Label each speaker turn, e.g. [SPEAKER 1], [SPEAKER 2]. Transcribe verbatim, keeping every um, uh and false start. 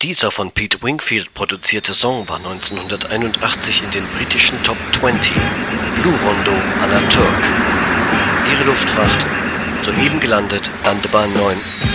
[SPEAKER 1] Dieser von Pete Wingfield produzierte Song war neunzehnhunderteinundachtzig in den britischen Top zwanzig. Blue Rondo à la Turk. Ihre Luftfracht, soeben gelandet, Landebahn neun.